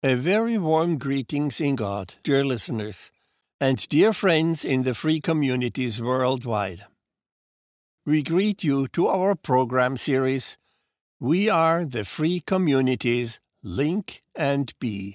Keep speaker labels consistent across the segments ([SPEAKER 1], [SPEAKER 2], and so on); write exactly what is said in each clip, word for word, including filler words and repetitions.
[SPEAKER 1] A very warm greetings in God, dear listeners, and dear friends in the free communities worldwide. We greet you to our program series, We Are the Free Communities, Link and Be.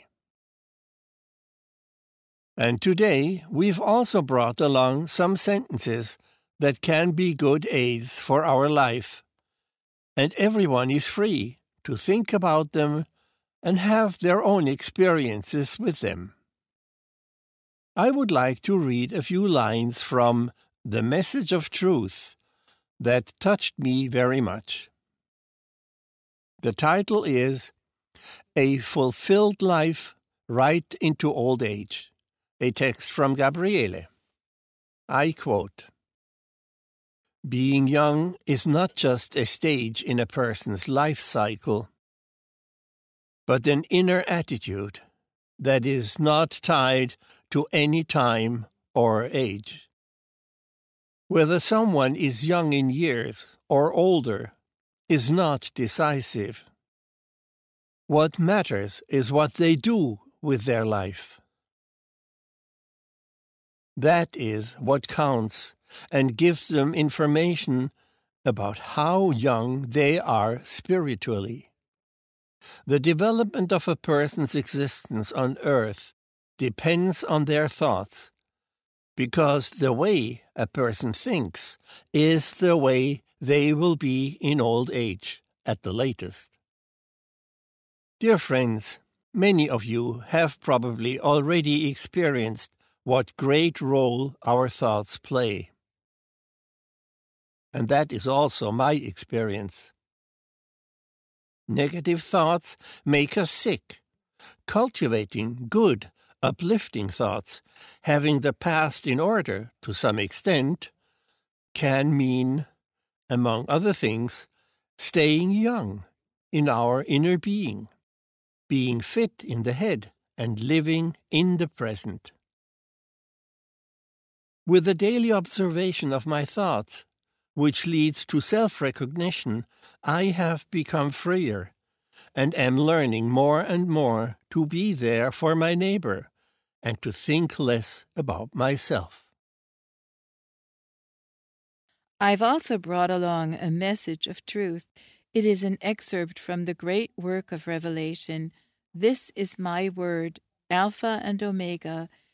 [SPEAKER 1] And today we've also brought along some sentences that can be good aids for our life, and everyone is free to think about them and have their own experiences with them. I would like to read a few lines from The Message of Truth that touched me very much. The title is A Fulfilled Life Right into Old Age, a text from Gabriele. I quote, "Being young is not just a stage in a person's life cycle, but an inner attitude that is not tied to any time or age. Whether someone is young in years or older is not decisive. What matters is what they do with their life. That is what counts and gives them information about how young they are spiritually. The development of a person's existence on earth depends on their thoughts, because the way a person thinks is the way they will be in old age at the latest." Dear friends, many of you have probably already experienced what great role our thoughts play. And that is also my experience. Negative thoughts make us sick. Cultivating good, uplifting thoughts, having the past in order to some extent, can mean, among other things, staying young in our inner being, being fit in the head and living in the present. With the daily observation of my thoughts, which leads to self-recognition, I have become freer and am learning more and more to be there for my neighbor and to think less about myself.
[SPEAKER 2] I've also brought along a message of truth. It is an excerpt from the great work of Revelation. This is my word, Alpha and Omega,